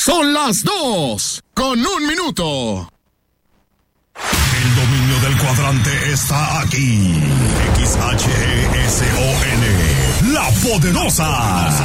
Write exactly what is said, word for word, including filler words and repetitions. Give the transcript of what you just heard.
Son las dos con un minuto. El dominio del cuadrante está aquí. X H E S O N, La Poderosa.